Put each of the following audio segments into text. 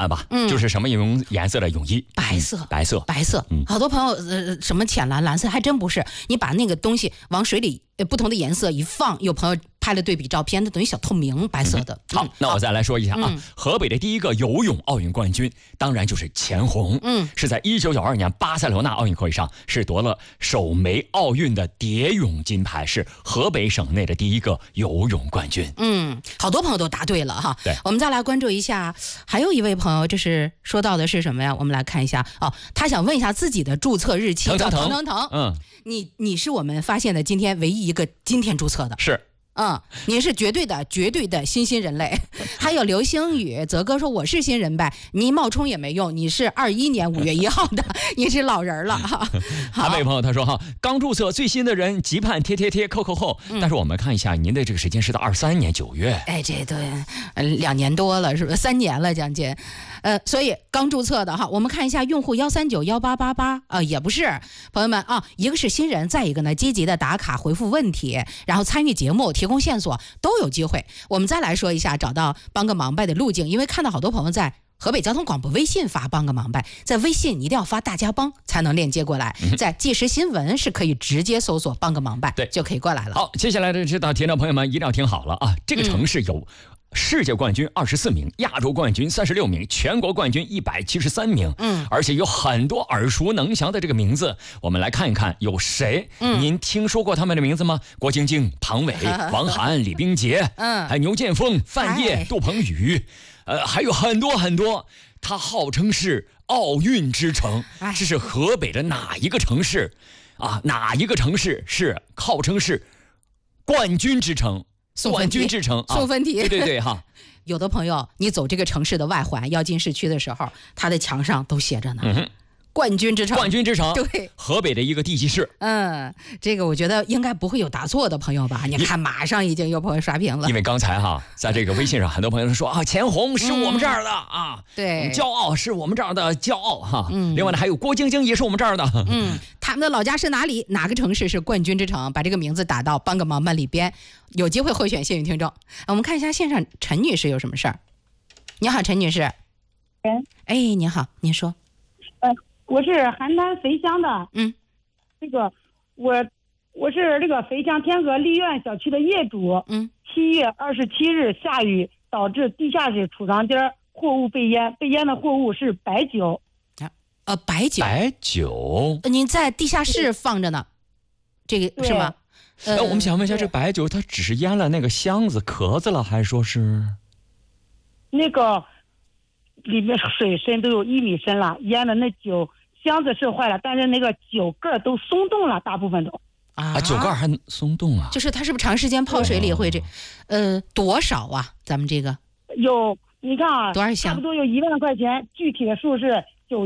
案吧，就是什么颜色的泳衣？ 白色。 嗯， 好多朋友什么浅蓝、蓝色，还真不是。你把那个东西往水里不同的颜色一放，有朋友拍了对比照片，那等于小透明白色的。 好，那我再来说一下啊，河北的第一个游泳奥运冠军，当然就是钱红，是在1992年巴塞罗那奥运会上是夺了首枚奥运的蝶泳金牌，是河北省内的第一个游泳冠军。 好多朋友都答对了哈。 对， 我们再来关注一下，还有一位朋友，这是说到的是什么呀？我们来看一下哦，他想问一下自己的注册日期。 腾， 你是我们发现的今天唯一一个今天注册的。 是。 你是绝对的新人类。还有流星雨泽哥说我是新人呗，你冒充也没用，你是21年5月1号的，你是老人了哈。 还有位朋友他说哈，刚注册最新的人急盼贴扣后，但是我们看一下您的这个时间是到23年9月。 哎，这对2年多了是不是？3年了将近。所以刚注册的哈，我们看一下用户1391888啊，也不是朋友们啊，一个是新人，再一个呢积极的打卡回复问题，然后参与节目提供线索都有机会。我们再来说一下找到帮个忙呗的路径，因为看到好多朋友在河北交通广播微信发帮个忙呗，在微信你一定要发大家帮才能链接过来，在即时新闻是可以直接搜索帮个忙呗， 对， 就可以过来了。 好，接下来的这道题呢，朋友们一定要听好了啊，这个城市有世界冠军24名，亚洲冠军36名，全国冠军173名，而且有很多耳熟能详的这个名字，我们来看一看有谁，您听说过他们的名字吗？郭晶晶、庞伟、王涵、李冰洁，还有牛剑锋、范晔、杜鹏宇，还有很多很多。他号称是奥运之城，这是河北的哪一个城市啊？哪一个城市是号称是冠军之城？冠军之城， 送分题， 对哈。 有的朋友，你走这个城市的外环要进市区的时候，它的墙上都写着呢。冠军之城，对， 河北的一个地级市。 这个我觉得应该不会有答错的朋友吧？你看，马上已经有朋友刷屏了。 因为刚才哈，在这个微信上，很多朋友说啊，钱红是我们这儿的啊， 对， 骄傲是我们这儿的骄傲哈。另外呢，还有郭晶晶也是我们这儿的。 他们的老家是哪里？哪个城市是冠军之城？把这个名字打到帮个忙吧里边，有机会获选幸运听众。我们看一下线上陈女士有什么事儿。你好，陈女士。哎，你好，您说。 我是邯郸肥乡的，这个我是这个肥乡天河丽苑小区的业主，7月27日下雨导致地下室储藏间货物被淹，被淹的货物是白酒。 白酒，您在地下室放着呢，这个是吗？ 我们想问一下，这白酒它只是淹了那个箱子壳子了，还说是那个里面水深都有1米深了，淹的那酒箱子是坏了，但是那个酒盖都松动了，大部分都酒盖还松动啊？ 就是它是不是长时间泡水里会多少啊？咱们这个有，你看啊， 多少箱？ 差不多有1万块钱，具体的数是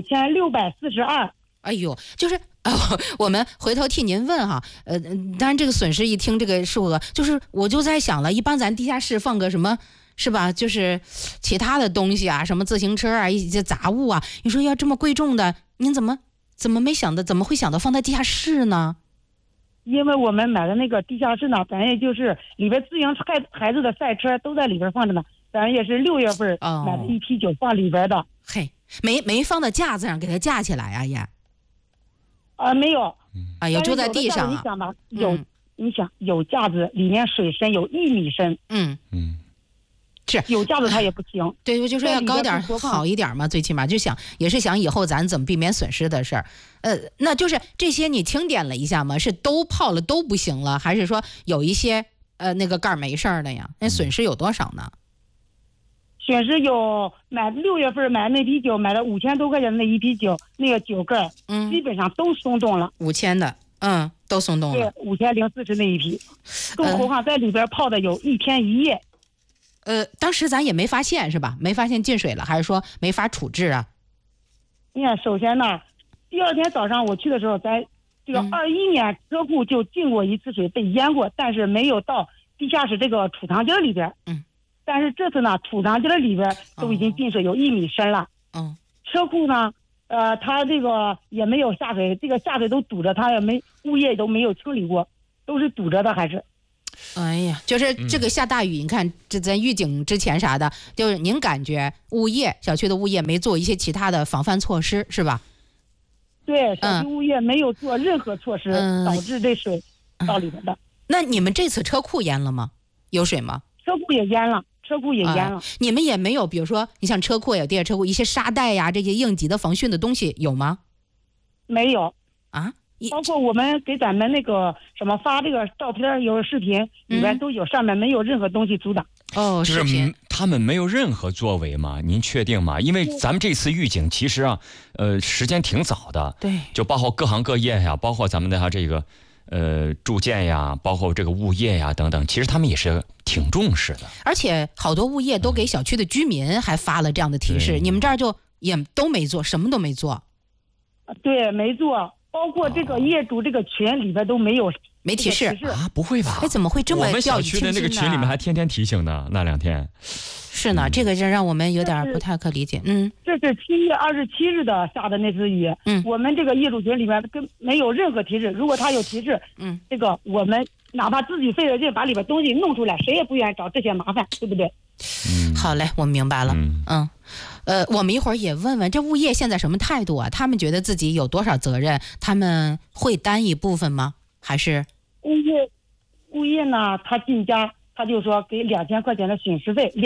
9642。 哎呦，就是我们回头替您问哈，当然这个损失一听这个数额，就是我就在想了，一般咱地下室放个什么？是吧？就是其他的东西啊，什么自行车啊，一些杂物啊，你说要这么贵重的，您怎么没想的？怎么会想到放在地下室呢？ 因为我们买的那个地下室呢，咱也就是里边自行孩子的赛车都在里边放着呢，咱也是6月份买的一批酒放里边的。 嘿，没放到架子上给它架起来啊也？ 没有。 有就在地上啊。 你想吧，你想有架子，里面水深有1米深。是有架子它也不行。 对，我就说要高点好一点嘛，最起码也是想以后咱怎么避免损失的事儿。那就是这些你清点了一下吗？是都泡了都不行了，还是说有一些那个盖没事儿的呀？那损失有多少呢？ 损失有6月份买那批酒，买了5000多块钱的那一批酒，那个酒盖基本上都松动了。 5000的，都松动了。 对，5040那一批，更何况在里边泡的有1天1夜。 当时咱也没发现是吧？没发现进水了，还是说没法处置啊？ 你看，首先呢，第2天早上我去的时候，在这个21年车库就进过一次水，被淹过，但是没有到地下室这个储藏间里边。但是这次呢，储藏间里边都已经进水有1米深了。车库呢，它这个也没有下水，这个下水都堵着，它也没物业都没有清理过，都是堵着的还是。 哎呀，就是这个下大雨，你看这在预警之前啥的，就是您感觉小区的物业没做一些其他的防范措施，是吧？ 对，小区物业没有做任何措施，导致这水到里边的。 那你们这次车库淹了吗？有水吗？ 车库也淹了。 你们也没有，比如说你像车库有地下车库，一些沙袋呀，这些应急的防汛的东西有吗？ 没有啊。 包括我们给咱们那个什么发这个照片有视频里边都有，上面没有任何东西阻挡。 就是他们没有任何作为吗？您确定吗？因为咱们这次预警其实啊，时间挺早的。 对， 就包括各行各业呀，包括咱们的这个住建呀，包括这个物业呀等等，其实他们也是挺重视的。 而且好多物业都给小区的居民还发了这样的提示，你们这儿就也都没做，什么都没做。 对，没做。包括这个业主这个群里边都没提示啊？不会吧？ 哎，怎么会这么我们小区的那个群里面还天天提醒呢，那2天。 是呢，这个就让我们有点不太可理解。 这是7月27日的下的那次雨。我们这个业主群里面没有任何提示。如果他有提示，这个我们哪怕自己费了劲把里边东西弄出来，谁也不愿意找这些麻烦，对不对？ 好嘞，我明白了。我们一会儿也问问这物业现在什么态度啊？他们觉得自己有多少责任？他们会担一部分吗？还是物业呢？他进家他就说给2000块钱的巡视费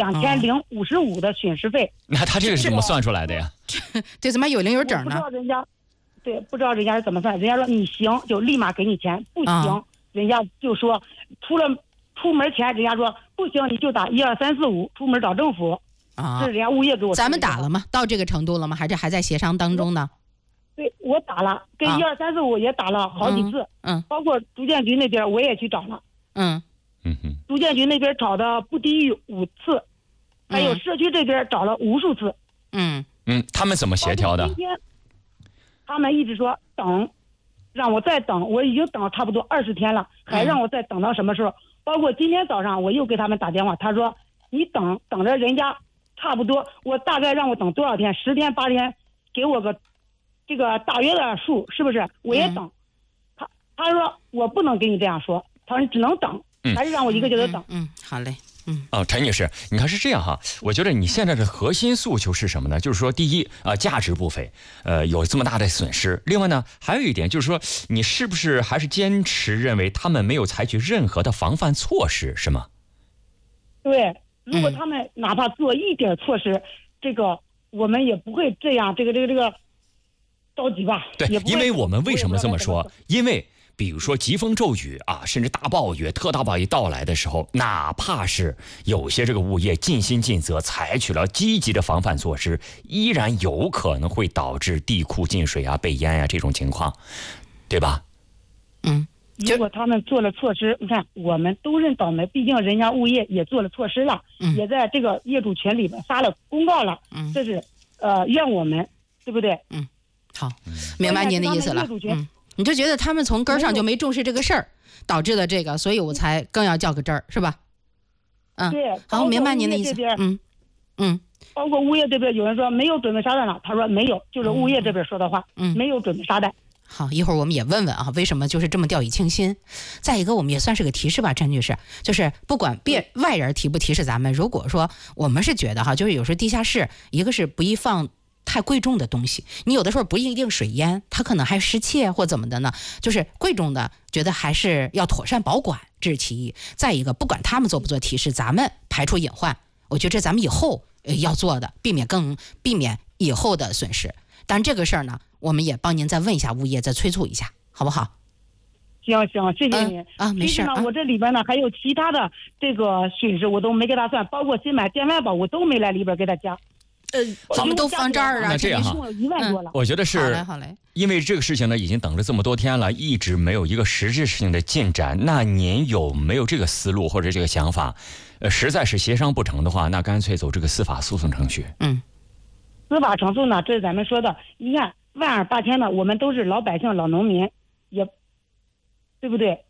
，2055的巡视费。 那他这个是怎么算出来的呀？ 这怎么有零有整呢？ 不知道人家是怎么算。人家说你行就立马给你钱，不行，人家就说出门前人家说不行你就打12345出门找政府。这是人家物业给我说的。 咱们打了吗？到这个程度了吗？还是还在协商当中呢？ 对，我打了，跟12345也打了好几次。包括住建局那边我也去找了。住建局那边找的不低于5次，还有社区这边找了无数次。 他们怎么协调的？ 今天他们一直说等，让我再等，我已经等了差不多20天了，还让我再等到什么时候？包括今天早上我又给他们打电话，他说你等着人家差不多，我大概让我等多少天？10天8天，给我个这个大约的数，是不是？我也等。他说我不能给你这样说，他说你只能等，还是让我一个劲的等。 好嘞。 陈女士，你看是这样哈，我觉得你现在的核心诉求是什么呢？就是说，第一价值不菲，有这么大的损失。另外呢，还有一点就是说，你是不是还是坚持认为他们没有采取任何的防范措施，是吗？ 对，如果他们哪怕做一点措施，这个我们也不会这样，这个着急吧？ 对，因为我们为什么这么说？因为比如说疾风骤雨啊，甚至大暴雨、特大暴雨到来的时候，哪怕是有些这个物业尽心尽责，采取了积极的防范措施，依然有可能会导致地库进水啊、被淹啊这种情况，对吧？ 如果他们做了措施，你看我们都认倒霉，毕竟人家物业也做了措施了，也在这个业主群里面发了公告了，这是怨我们，对不对？ 好，明白您的意思了。你就觉得他们从根上就没重视这个事儿，导致了这个，所以我才更要较个真儿，是吧？ 对， 好，明白您的意思。 包括物业这边有人说没有准备沙袋了，他说没有，就是物业这边说的话，没有准备沙袋。 好，一会儿我们也问问啊，为什么就是这么掉以轻心？再一个，我们也算是个提示吧，陈女士，就是不管外人提不提示咱们，如果说我们是觉得哈，就是有时候地下室一个是不宜放太贵重的东西，你有的时候不一定水淹，它可能还失窃或怎么的呢？就是贵重的，觉得还是要妥善保管，这是其一。再一个，不管他们做不做提示，咱们排除隐患，我觉得这咱们以后要做的，避免以后的损失。但这个事儿呢，我们也帮您再问一下物业，再催促一下，好不好？ 行，谢谢您没事呢，我这里边呢还有其他的这个巡视，我都没给他算，包括新买电饭煲，我都没来里边给他加。 咱们都放这儿啊， 那这样哈，我觉得是， 好嘞， 因为这个事情呢，已经等了这么多天了，一直没有一个实质性的进展。那您有没有这个思路或者这个想法？实在是协商不成的话，那干脆走这个司法诉讼程序。 司法程序呢，这是咱们说的，你看12000的，我们都是老百姓、老农民，也对不对？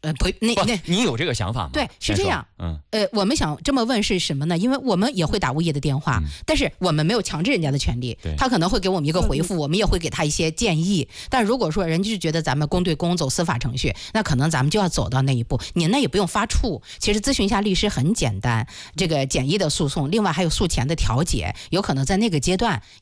不， 你有这个想法吗？ 对，是这样。我们想这么问是什么呢？因为我们也会打物业的电话，但是我们没有强制人家的权利。他可能会给我们一个回复，我们也会给他一些建议。但如果说人家就觉得咱们公对公走司法程序，那可能咱们就要走到那一步。您呢也不用发怵，其实咨询一下律师很简单。这个简易的诉讼，另外还有诉前的调解，有可能在那个阶段